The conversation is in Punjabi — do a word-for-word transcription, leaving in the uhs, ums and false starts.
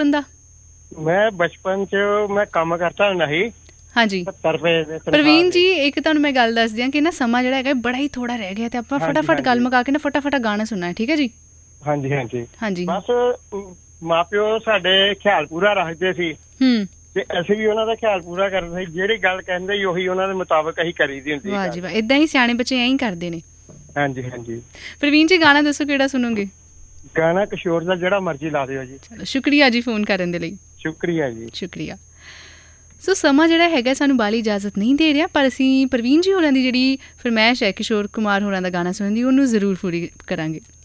ਬਚਪਨ ਦਾ? ਮੈਂ ਬਚਪਨ ਚ ਮੈਂ ਕੰਮ ਕਰਦਾ ਹੁੰਦਾ ਸੀ। ਹਾਂਜੀ ਪ੍ਰਵੀਨ ਜੀ, ਇੱਕ ਤੁਹਾਨੂੰ ਮੈਂ ਗੱਲ ਦੱਸਦੀ ਹਾਂ ਕਿ ਨਾ ਸਮਾਂ ਜਿਹੜਾ ਹੈਗਾ ਬੜਾ ਹੀ ਥੋੜਾ ਰਹਿ ਗਿਆ ਤੇ ਆਪਾਂ ਫਟਾਫਟ ਗੱਲ ਮੁਕਾ ਕੇ ਨਾ ਫਟਾਫਟ ਗਾਣਾ ਸੁਣਨਾ ਹੈ, ਠੀਕ ਹੈ ਜੀ? ਹਾਂਜੀ ਹਾਂਜੀ ਹਾਂਜੀ। ਬਸ ਮਾਂ ਪਿਓ ਸਾਡੇ ਖਿਆਲ ਪੂਰਾ ਰੱਖਦੇ ਸੀ ਤੇ ਅਸੀਂ ਵੀ ਉਹਨਾਂ ਦਾ ਖਿਆਲ ਪੂਰਾ ਕਰਦੇ ਸੀ। ਜਿਹੜੀ ਗੱਲ ਕਹਿੰਦੇ ਸੀ ਉਹੀ ਉਹਨਾਂ ਦੇ ਮੁਤਾਬਕ ਅਸੀਂ ਕਰੀ ਦੀ ਹੁੰਦੀ। ਵਾਹ ਜੀ ਵਾਹ, ਏਦਾਂ ਹੀ ਸਿਆਣੇ ਬੱਚੇ ਐਂ ਹੀ ਕਰਦੇ ਨੇ। ਹਾਂਜੀ ਹਾਂਜੀ। ਪ੍ਰਵੀਨ ਜੀ ਗਾਣਾ ਦੱਸੋ ਕਿਹੜਾ ਸੁਣੋਗੇ? ਗਾਣਾ ਕਿਸ਼ੋਰ ਦਾ ਜਿਹੜਾ ਮਰਜ਼ੀ ਲਾ ਦਿਓ ਜੀ। ਚਲੋ ਸ਼ੁਕਰੀਆ ਜੀ ਫੋਨ ਕਰਨ ਦੇ ਲਈ। ਸ਼ੁਕਰੀਆ ਜੀ। ਸ਼ੁਕਰੀਆ। ਸੋ ਸਮਾਂ ਜਿਹੜਾ ਹੈਗਾ ਸਾਨੂੰ ਬਾਹਲੀ ਇਜਾਜ਼ਤ ਨਹੀਂ ਦੇ ਰਿਹਾ, ਪਰ ਅਸੀਂ ਪ੍ਰਵੀਨ ਜੀ ਹੋਰਾਂ ਦੀ ਜਿਹੜੀ ਫਰਮਾਇਸ਼ ਹੈ ਕਿਸ਼ੋਰ ਕੁਮਾਰ ਹੋਰਾਂ ਦਾ ਗਾਣਾ ਸੁਣਨ ਦੀ, ਉਹਨੂੰ ਜ਼ਰੂਰ ਪੂਰੀ ਕਰਾਂਗੇ।